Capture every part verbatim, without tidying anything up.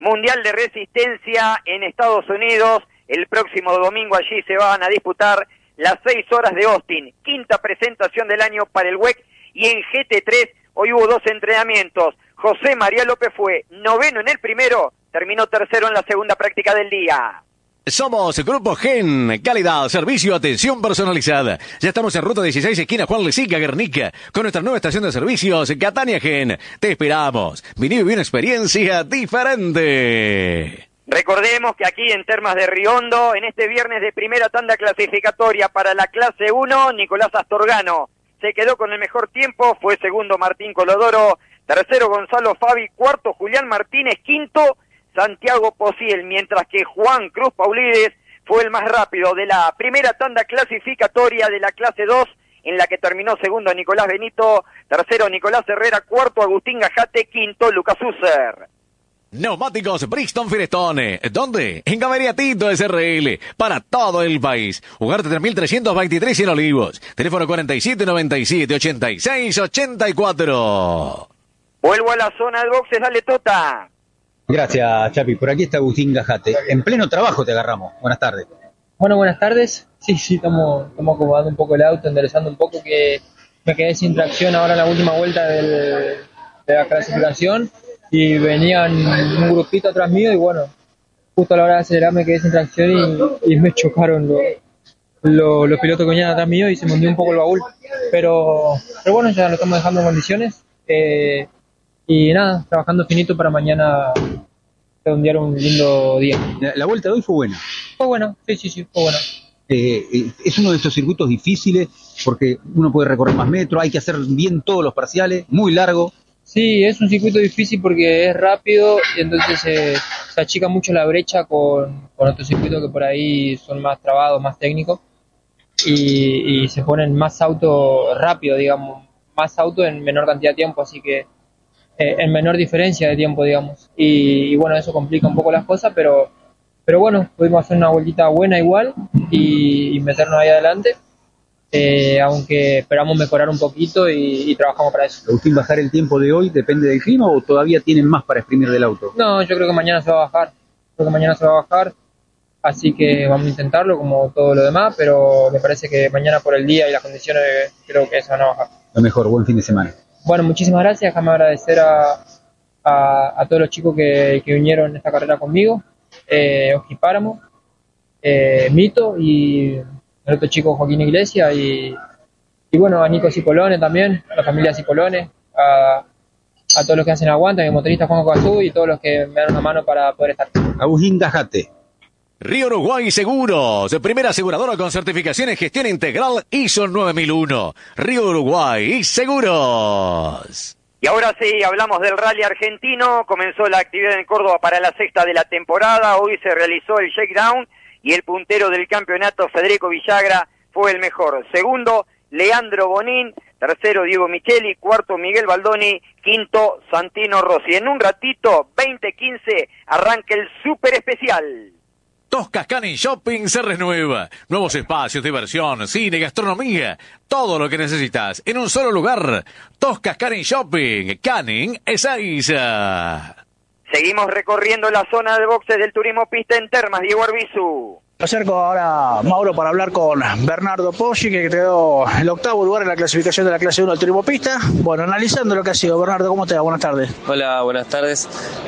Mundial de Resistencia en Estados Unidos. El próximo domingo allí se van a disputar las seis horas de Austin, quinta presentación del año para el W E C, y en G T tres hoy hubo dos entrenamientos. José María López fue noveno en el primero, terminó tercero en la segunda práctica del día. Somos Grupo Gen, calidad, servicio, atención personalizada. Ya estamos en ruta dieciséis, esquina Juan Lesica, Guernica, con nuestra nueva estación de servicios, Catania Gen. Te esperamos. Vení y viví una experiencia diferente. Recordemos que aquí en Termas de Riondo, en este viernes de primera tanda clasificatoria para la clase uno, Nicolás Astorgano se quedó con el mejor tiempo, fue segundo Martín Colodoro, tercero Gonzalo Fabi, cuarto Julián Martínez, quinto Santiago Posiel, mientras que Juan Cruz Paulides fue el más rápido de la primera tanda clasificatoria de la clase dos, en la que terminó segundo Nicolás Benito, tercero Nicolás Herrera, cuarto Agustín Gajate, quinto Lucas User. Neumáticos Brixton Firestone. ¿Dónde? En Galería Tito S R L. Para todo el país. Ugarte tres mil trescientos veintitrés en Olivos. Teléfono cuarenta y siete noventa y siete ochenta y seis ochenta y cuatro. Vuelvo a la zona de boxes, dale Tota. Gracias, Chapi. Por aquí está Agustín Gajate. En pleno trabajo te agarramos. Buenas tardes. Bueno, buenas tardes. Sí, sí, estamos, estamos acomodando un poco el auto, enderezando un poco, que me quedé sin tracción ahora en la última vuelta del, de la clasificación. Y venían un grupito atrás mío y bueno, justo a la hora de acelerar me quedé sin tracción y, y me chocaron los, los, los pilotos que venían atrás mío y se me hundió un poco el baúl. Pero, pero bueno, ya lo estamos dejando en condiciones. Eh, y nada, trabajando finito para mañana redondear un lindo día. La, la vuelta de hoy fue buena. Fue bueno, sí, sí, sí, fue bueno. Eh, eh, es uno de estos circuitos difíciles porque uno puede recorrer más metros, hay que hacer bien todos los parciales, muy largo. Sí, es un circuito difícil porque es rápido y entonces eh, se achica mucho la brecha con, con otros circuitos que por ahí son más trabados, más técnicos y, y se ponen más auto rápido, digamos, más auto en menor cantidad de tiempo, así que eh, en menor diferencia de tiempo, digamos. Y, y bueno, eso complica un poco las cosas, pero, pero bueno, pudimos hacer una vueltita buena igual y, y meternos ahí adelante. Eh, aunque esperamos mejorar un poquito y, y trabajamos para eso. Agustín, ¿bajar el tiempo de hoy depende del clima o todavía tienen más para exprimir del auto? No, yo creo que mañana se va a bajar, creo que mañana se va a bajar, así que vamos a intentarlo como todo lo demás, pero me parece que mañana por el día y las condiciones creo que se van a bajar. Lo mejor, buen fin de semana. Bueno, muchísimas gracias, déjame agradecer a, a, a todos los chicos que, que vinieron en esta carrera conmigo, eh, Oski Páramo, eh, Mito y el otro chico Joaquín Iglesias y, y bueno, a Nico Cipolone también, a la familia Cipolone, a, a todos los que hacen aguanta, a mi motorista Juan Cazú y todos los que me dan una mano para poder estar. Agustín Gajate. Río Uruguay Seguros, primera aseguradora con certificación en gestión integral I S O nueve mil uno. Río Uruguay Seguros. Y ahora sí, hablamos del rally argentino. Comenzó la actividad en Córdoba para la sexta de la temporada. Hoy se realizó el shakedown y el puntero del campeonato, Federico Villagra, fue el mejor. Segundo, Leandro Bonín. Tercero, Diego Micheli. Cuarto, Miguel Baldoni. Quinto, Santino Rossi. En un ratito, veinte quince, arranca el súper especial. Toscas Canning Shopping se renueva. Nuevos espacios, diversión, cine, gastronomía. Todo lo que necesitas en un solo lugar. Toscas Canning Shopping. Canning Ezeiza. Seguimos recorriendo la zona de boxes del turismo pista en Termas, Diego Arbizu. Me acerco ahora, Mauro, para hablar con Bernardo Poggi, que quedó el octavo lugar en la clasificación de la clase uno del turismo pista. Bueno, analizando lo que ha sido. Bernardo, ¿cómo te va? Buenas tardes. Hola, buenas tardes.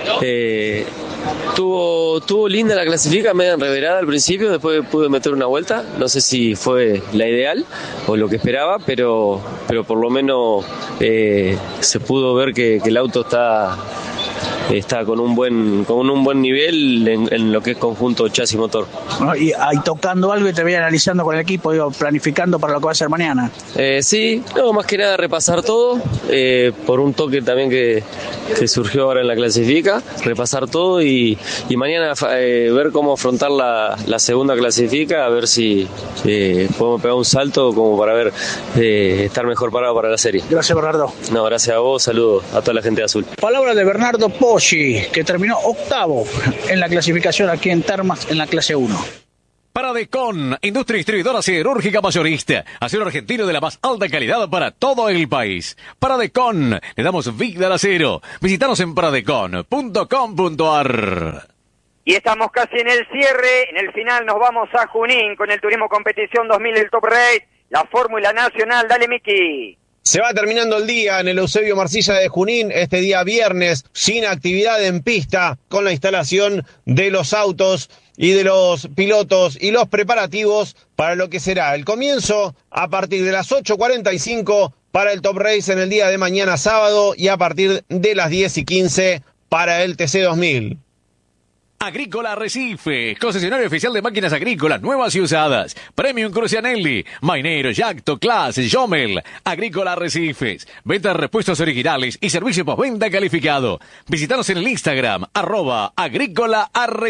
Eh, tuvo, tuvo linda la clasificación, media enreverada al principio, después pude meter una vuelta. No sé si fue la ideal o lo que esperaba, pero, pero por lo menos eh, se pudo ver que, que el auto está... está con un buen con un buen nivel en, en lo que es conjunto chasis motor. Bueno, y ahí tocando algo y te voy analizando con el equipo, digo, planificando para lo que va a ser mañana. Eh, sí, no, más que nada repasar todo, eh, por un toque también que, que surgió ahora en la clasifica, repasar todo y, y mañana eh, ver cómo afrontar la, la segunda clasifica, a ver si eh, podemos pegar un salto como para ver eh, estar mejor parado para la serie. Gracias, Bernardo. No, gracias a vos, saludos a toda la gente de Azul. Palabra de Bernardo Poggi, que terminó octavo en la clasificación aquí en Termas en la clase uno. Paradecon, industria distribuidora siderúrgica mayorista. Acero argentino de la más alta calidad para todo el país. Paradecon, le damos vida al acero. Visítanos en paradecon punto com punto ar. Y estamos casi en el cierre. En el final nos vamos a Junín con el Turismo Competición dos mil, el Top Race, la Fórmula Nacional. Dale, Miki. Se va terminando el día en el Eusebio Marcilla de Junín, este día viernes, sin actividad en pista, con la instalación de los autos y de los pilotos y los preparativos para lo que será el comienzo a partir de las ocho cuarenta y cinco para el Top Race en el día de mañana sábado y a partir de las diez y quince para el T C dos mil. Agrícola Arrecife, concesionario oficial de máquinas agrícolas nuevas y usadas. Premium Crucianelli, Mainero, Yacto, Class, Jomel. Agrícola Arrecifes, venta de repuestos originales y servicio postventa calificado. Visítanos en el Instagram, arroba Agrícola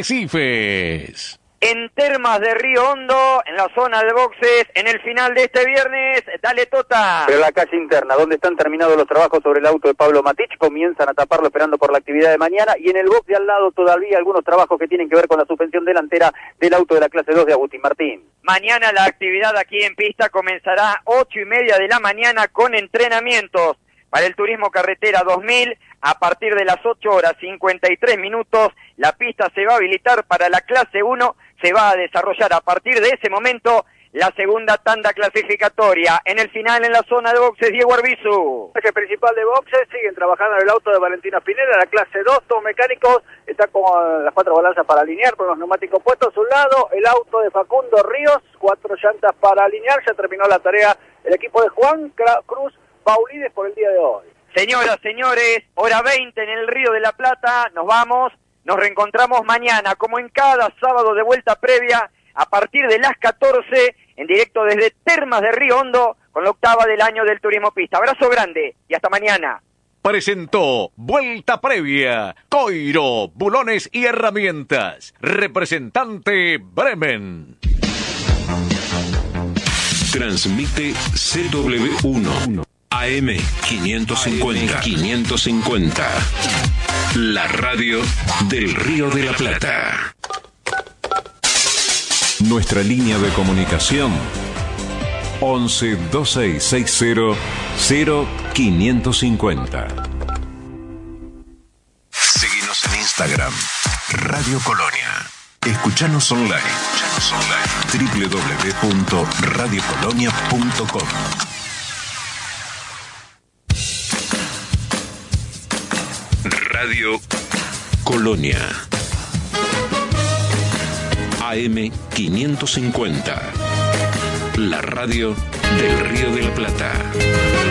Arrecifes. En Termas de Río Hondo, en la zona de boxes, en el final de este viernes, dale Tota. Pero la calle interna, donde están terminados los trabajos sobre el auto de Pablo Matich, comienzan a taparlo esperando por la actividad de mañana, y en el box de al lado todavía algunos trabajos que tienen que ver con la suspensión delantera del auto de la clase dos de Agustín Martín. Mañana la actividad aquí en pista comenzará ocho y media de la mañana con entrenamientos para el Turismo Carretera dos mil. A partir de las ocho horas cincuenta y tres minutos, la pista se va a habilitar para la clase uno. Se va a desarrollar a partir de ese momento la segunda tanda clasificatoria. En el final, en la zona de boxes, Diego Arbizu. El eje principal de boxes, siguen trabajando en el auto de Valentina Spinella, la clase dos, todos mecánicos, está con las cuatro balanzas para alinear, con los neumáticos puestos a un lado, el auto de Facundo Ríos, cuatro llantas para alinear, ya terminó la tarea el equipo de Juan Cruz Paulides por el día de hoy. Señoras, señores, hora veinte en el Río de la Plata, nos vamos. Nos reencontramos mañana, como en cada sábado de vuelta previa, a partir de las catorce, en directo desde Termas de Río Hondo, con la octava del año del Turismo Pista. Abrazo grande y hasta mañana. Presentó Vuelta Previa, Coiro, Bulones y Herramientas. Representante Bremen. Transmite C W uno, A M quinientos cincuenta. quinientos cincuenta. La radio del Río de la Plata. Nuestra línea de comunicación once veintiséis sesenta cero quinientos cincuenta. Seguinos en Instagram, Radio Colonia. Escuchanos online. Escuchanos online. doble u doble u doble u punto radio colonia punto com. Radio Colonia. A M quinientos cincuenta. La radio del Río de la Plata.